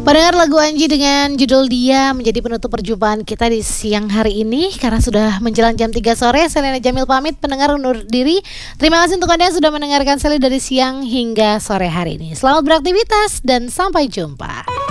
Pendengar, lagu Anji dengan judul Dia menjadi penutup perjumpaan kita di siang hari ini. Karena sudah menjelang jam 3 sore, Selena Jamil pamit, pendengar undur diri. Terima kasih untuk Anda yang sudah mendengarkan Seli dari siang hingga sore hari ini. Selamat beraktivitas dan sampai jumpa.